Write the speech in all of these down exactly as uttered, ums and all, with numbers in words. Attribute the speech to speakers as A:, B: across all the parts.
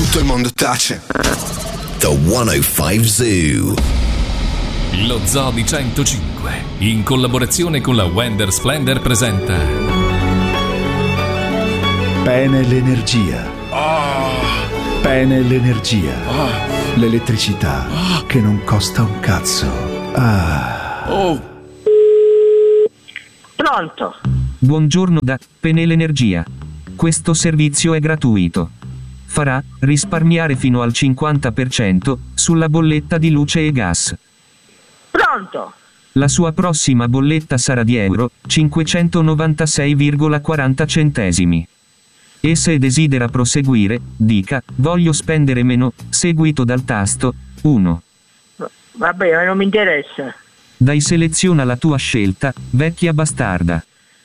A: tutto il mondo tace.
B: The centocinque Zoo.
C: Lo Zoo di centocinque, in collaborazione con la Wender Splendor, presenta
D: Penel Energia.
A: Oh.
D: Penel Energia.
A: Oh.
D: L'elettricità
A: oh.
D: che non costa un cazzo. Ah.
A: Oh.
E: Pronto?
F: Buongiorno da Penel Energia. Questo servizio è gratuito. Farà risparmiare fino al cinquanta per cento sulla bolletta di luce e gas.
E: Pronto?
F: La sua prossima bolletta sarà di euro cinquecentonovantasei virgola quaranta centesimi. E se desidera proseguire, dica voglio spendere meno, seguito dal tasto uno.
E: Vabbè, non mi interessa.
F: Dai, seleziona la tua scelta, vecchia bastarda.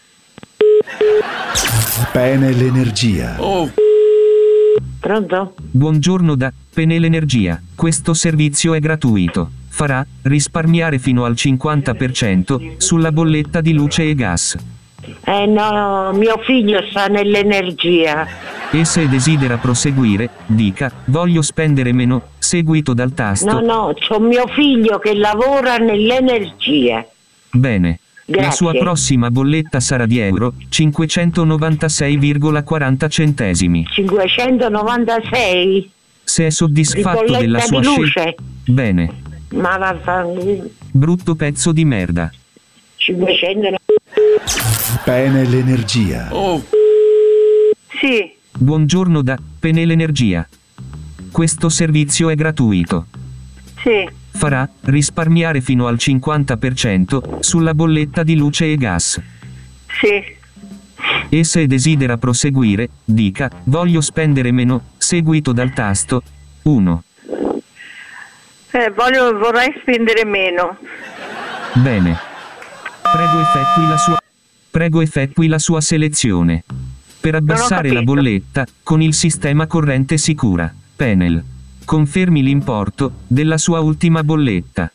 D: Penel Energia.
A: Oh.
E: Pronto?
F: Buongiorno da Penel Energia. Questo servizio è gratuito. Farà risparmiare fino al cinquanta per cento sulla bolletta di luce e gas.
E: Eh no, mio figlio sta nell'energia.
F: E se desidera proseguire, dica voglio spendere meno, seguito dal tasto.
E: No, no, c'ho mio figlio che lavora nell'energia.
F: Bene.
E: Grazie.
F: La sua prossima bolletta sarà di euro cinquecentonovantasei virgola quaranta centesimi.
E: cinquecentonovantasei?
F: Se è soddisfatto
E: Di
F: della sua
E: di luce.
F: scelta. Bene.
E: Ma vaffanculo.
F: Brutto pezzo di merda.
E: cinquecento.
D: Penel Energia.
A: Oh.
E: Sì.
F: Buongiorno da Penel Energia. Questo servizio è gratuito.
E: Sì.
F: Farà risparmiare fino al cinquanta per cento sulla bolletta di luce e gas.
E: Sì.
F: E se desidera proseguire, dica voglio spendere meno, seguito dal tasto uno.
E: Eh, voglio, vorrei spendere meno.
F: Bene. Prego effettui la sua Prego effettui la sua selezione. Per abbassare la bolletta con il sistema corrente sicura Penel. Confermi l'importo della sua ultima bolletta.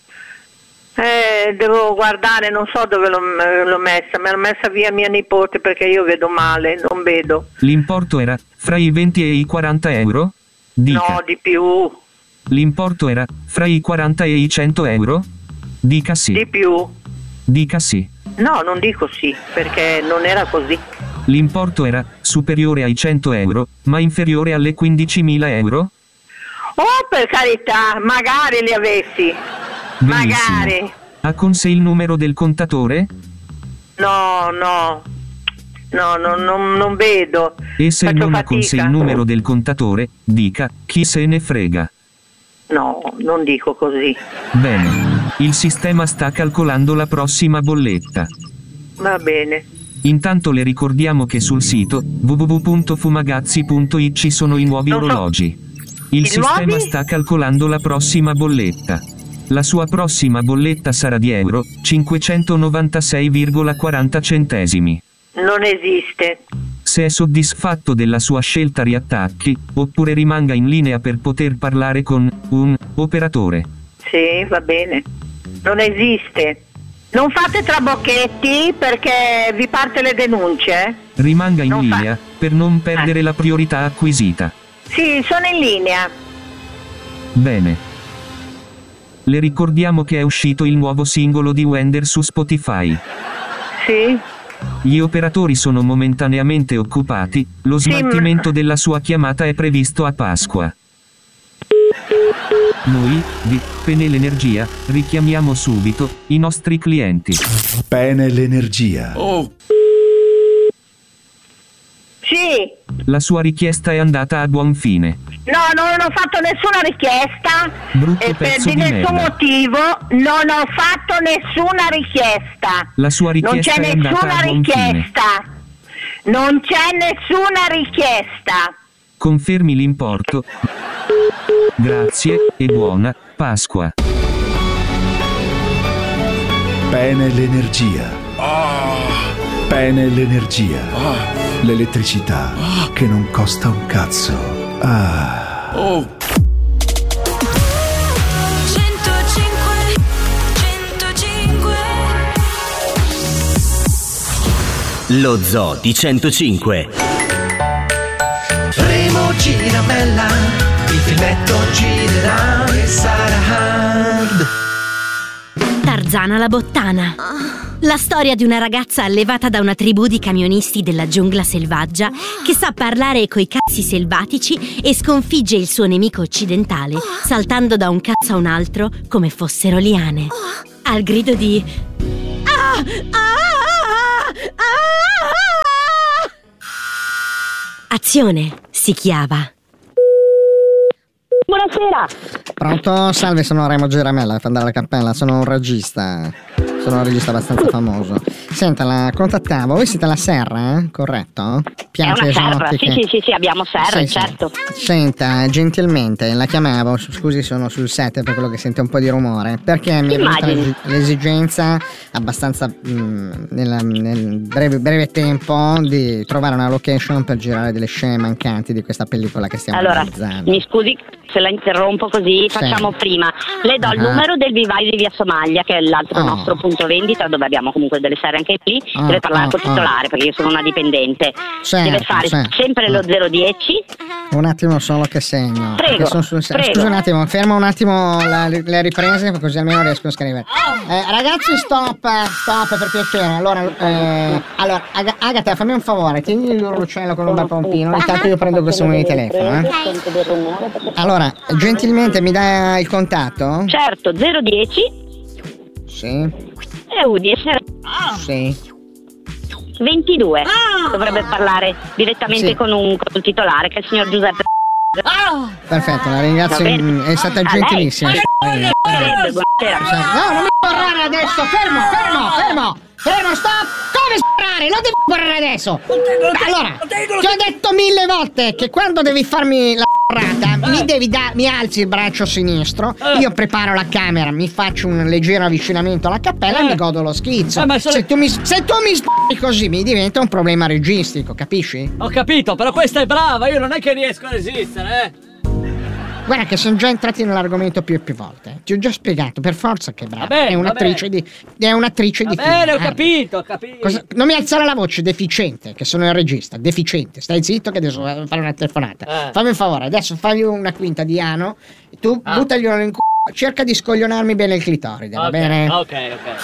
E: Eh, devo guardare, non so dove l'ho, l'ho messa, me l'ha messa via mia nipote perché io vedo male, non vedo.
F: L'importo era fra i venti e i quaranta euro? Dica.
E: No, di più.
F: L'importo era fra i quaranta e i cento euro? Dica sì.
E: Di più.
F: Dica sì.
E: No, non dico sì, perché non era così.
F: L'importo era superiore ai cento euro, ma inferiore alle quindicimila euro?
E: Oh, per carità, magari li avessi.
F: Benissimo.
E: Magari.
F: Ha con sé il numero del contatore?
E: No, no. No, no, non, non vedo.
F: E se
E: Faccio
F: non ha con sé il
E: fatica.
F: numero del contatore, dica chi se ne frega.
E: No, non dico così.
F: Bene. Il sistema sta calcolando la prossima bolletta.
E: Va bene.
F: Intanto le ricordiamo che sul sito w w w punto fumagazzi punto it ci sono i nuovi
E: Non so.
F: orologi. Il
E: I
F: sistema
E: nuovi?
F: sta calcolando la prossima bolletta. La sua prossima bolletta sarà di euro cinquecentonovantasei virgola quaranta centesimi.
E: Non esiste.
F: Se è soddisfatto della sua scelta, riattacchi, oppure rimanga in linea per poter parlare con un operatore.
E: Sì, va bene. Non esiste. Non fate trabocchetti perché vi parte le denunce.
F: Rimanga in
E: Non fa-
F: linea per non perdere la priorità acquisita.
E: Sì, sono in linea.
F: Bene. Le ricordiamo che è uscito il nuovo singolo di Wender su Spotify.
E: Sì.
F: Gli operatori sono momentaneamente occupati, lo
E: Sì,
F: smaltimento della sua chiamata è previsto a Pasqua. Noi, di Penel Energia, richiamiamo subito i nostri clienti.
D: Penel Energia.
A: Oh.
E: Sì.
F: La sua richiesta è andata a buon fine.
E: No, non ho fatto nessuna richiesta.
F: Brutto
E: E per
F: pezzo
E: di
F: di
E: nessun
F: merda.
E: motivo non ho fatto nessuna richiesta.
F: La sua richiesta
E: Non
F: è
E: c'è
F: andata
E: nessuna
F: a buon fine.
E: richiesta. Non c'è nessuna richiesta.
F: Confermi l'importo. Grazie, e buona Pasqua.
D: Penel Energia.
A: Oh.
D: Penel Energia.
A: Oh.
D: L'elettricità che non costa un cazzo. Ah.
A: Oh.
G: centocinque centocinque
B: Lo Zoo di centocinque.
H: Remo gira
D: bella, il filmetto girerà e sarà hard.
H: Tarzana la bottana. La storia di una ragazza allevata da una tribù di camionisti della giungla selvaggia che sa parlare coi cazzi selvatici e sconfigge il suo nemico occidentale saltando da un cazzo a un altro come fossero liane. Al grido di ah, ah, ah, ah. Azione si chiava.
I: Buonasera.
J: Pronto? Salve, sono Remo Giramella, devo andare alla cappella, sono un regista. Sono un regista abbastanza famoso. Senta, la contattavo. Voi siete la Serra, eh? Corretto?
I: Piante È una serra, sì, sì, sì, sì, abbiamo serra,
J: sì,
I: certo.
J: Sì. Senta, gentilmente, la chiamavo, scusi sono sul set per quello che sente un po' di rumore, perché mi è venuta l'esigenza abbastanza mh, nella, nel breve, breve tempo di trovare una location per girare delle scene mancanti di questa pellicola che stiamo
I: allora,
J: realizzando.
I: Mi scusi se la interrompo così, sì. Facciamo prima. Le do uh-huh. il numero del vivaio di Via Somalia, che è l'altro oh. nostro punto vendita, dove abbiamo comunque delle serie anche lì. Oh, deve parlare oh, col titolare, oh. perché io sono una dipendente.
J: Certo,
I: deve fare
J: certo.
I: sempre lo zero dieci.
J: Un attimo solo che segno.
I: Prego,
J: sono sul...
I: prego.
J: Scusa un attimo, fermo un attimo la, le riprese, così almeno riesco a scrivere. Eh, ragazzi, stop, stop per piacere. Allora, eh, allora Ag- Agata, fammi un favore, tieni l'urucello con un bel pompino, intanto io prendo questo numero di telefono. Eh. Allora, gentilmente mi dai il contatto?
I: Certo, zero dieci.
J: Sì.
I: E U dieci.
J: Sì.
I: ventidue. Ah! Dovrebbe parlare direttamente
J: sì.
I: con un col titolare, che è il signor Giuseppe.
J: Ah! Perfetto, la ringrazio, è stata
I: A
J: gentilissima.
I: Lei.
J: Buonasera. No, non mi sparare adesso, fermo, fermo, fermo, fermo, stop! Come sparare? Non devi sparare adesso! Allora, ti ho detto mille volte che quando devi farmi la sparata, mi devi da mi alzi il braccio sinistro, io preparo la camera, mi faccio un leggero avvicinamento alla cappella e mi godo lo schizzo. Se tu mi, se tu mi spari così mi diventa un problema registico, capisci?
K: Ho capito, però questa è brava, io non è che riesco a resistere, eh!
J: Guarda che sono già entrati nell'argomento più e più volte. Ti ho già spiegato per forza che è brava.
K: Vabbè,
J: è un'attrice di è un'attrice di
K: film. Bene, ho
J: eh.
K: capito, ho capito.
J: Cosa, non mi alzare la voce, deficiente, che sono il regista, deficiente. Stai zitto che adesso devo fare una telefonata. Eh. Fammi un favore, adesso fai una quinta di ano, tu ah. buttaglielo in c***o, cerca di scoglionarmi bene il clitoride,
K: okay,
J: va bene?
K: Ok, ok.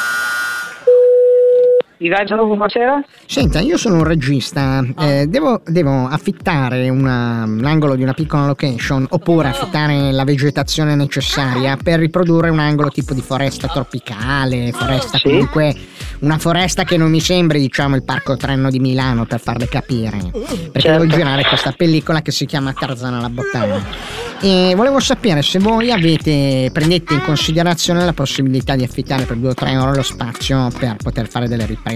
L: Buonasera.
J: Senta, io sono un regista, eh, devo, devo affittare una, un angolo di una piccola location oppure affittare la vegetazione necessaria per riprodurre un angolo tipo di foresta tropicale, foresta sì. comunque una foresta che non mi sembri diciamo il Parco Trenno di Milano, per farle capire, perché certo. devo girare questa pellicola che si chiama Tarzana la bottana. E volevo sapere se voi avete prendete in considerazione la possibilità di affittare per due o tre ore lo spazio per poter fare delle riprese.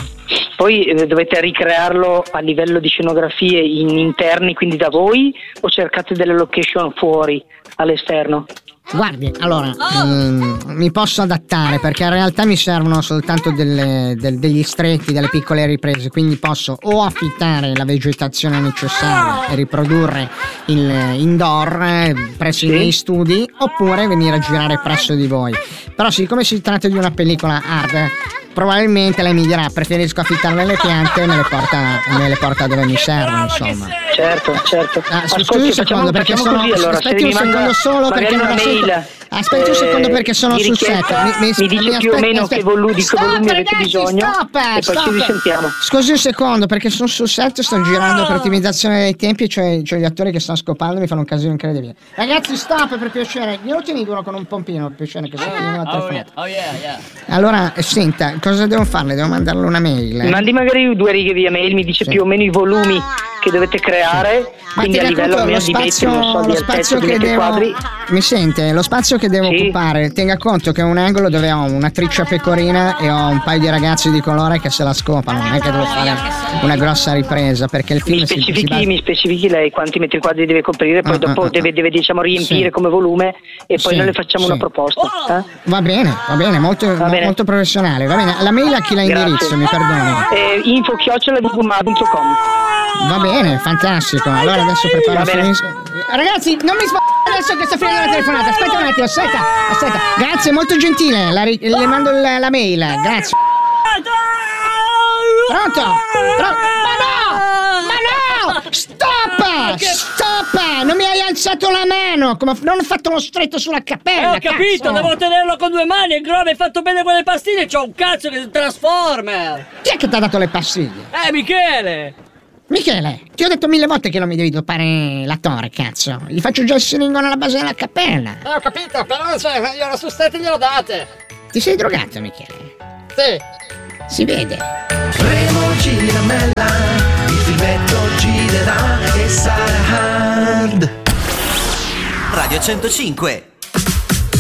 L: Poi eh, dovete ricrearlo a livello di scenografie in interni, quindi da voi, o cercate delle location fuori, all'esterno?
J: Guardi, allora, mm, mi posso adattare perché in realtà mi servono soltanto delle, del, degli stretti, delle piccole riprese, quindi posso o affittare la vegetazione necessaria e riprodurre il indoor eh, presso sì. i miei studi, oppure venire a girare presso di voi. Però siccome si tratta di una pellicola hard, probabilmente lei mi dirà preferisco affittarle le piante e me le porta, me le porta dove mi servono, insomma.
L: Certo, certo.
J: Ah, scusi un secondo perché sono
L: così, allora,
J: aspetti un secondo solo perché non la sento. Aspetti un secondo perché sono sul set.
L: Mi, mi, mi dici
J: mi
L: più o meno
J: aspetta.
L: che volumi, di
J: stop,
L: che volumi
J: ragazzi,
L: avete bisogno
J: stop,
L: e poi
J: stop.
L: ci risentiamo.
J: Scusi un secondo perché sono sul set, sto girando per ottimizzazione dei tempi, cioè, cioè gli attori che stanno scopando mi fanno un casino incredibile. Ragazzi, stop per piacere, glielo tieni duro con un pompino per piacere che sono una telefonata.
K: Oh yeah, yeah.
J: Allora, senta, cosa devo farle? Devo mandarle una mail.
L: Mi mandi magari due righe via mail, mi dice sì. più o meno i volumi che dovete creare, sì. quindi a livello
J: lo spazio,
L: di metri, non so,
J: lo
L: di
J: spazio
L: altezza,
J: che devo
L: quadri.
J: Mi sente? Lo spazio che devo sì. occupare, tenga conto che è un angolo dove ho una triccia pecorina e ho un paio di ragazzi di colore che se la scopano, non è che devo fare una grossa ripresa perché il film
L: mi specifichi,
J: si, si
L: mi specifichi lei quanti metri quadri deve coprire, poi uh, dopo uh, deve, deve diciamo riempire
J: sì.
L: come volume e poi
J: sì,
L: noi le facciamo
J: sì.
L: una proposta. Eh?
J: Va bene, va bene, molto,
L: va bene.
J: molto professionale. Va bene, la mail a chi la indirizzo, mi perdoni?
L: Eh, info chiocciola www punto com.
J: Va bene, fantastico. Allora adesso preparo finisco. Ragazzi, non mi sp- adesso che sta finendo la telefonata. Aspetta un attimo, aspetta, aspetta. Grazie, molto gentile. La ri- le mando la, la mail. Grazie. Pronto? Pronto? Ma no! Ma no! Stop! Stop Stop! Non mi hai alzato la mano! Come, non ho fatto lo stretto sulla cappella!
K: Eh, ho capito,
J: cazzo.
K: devo tenerlo con due mani e Grove hai fatto bene quelle pastiglie, c'ho un cazzo che è un Transformer!
J: Chi è che ti ha dato le pastiglie?
K: Eh, Michele!
J: Michele, ti ho detto mille volte che non mi devi dopare l'attore, cazzo. Gli faccio già il siringone alla base della cappella.
K: Eh, ho capito, però cioè, io ero su stette glielo date!
J: Ti sei drogato, Michele?
K: Sì!
J: Si vede.
M: Remo Giramella, il filmetto girerà e sarà hard.
N: Radio centocinque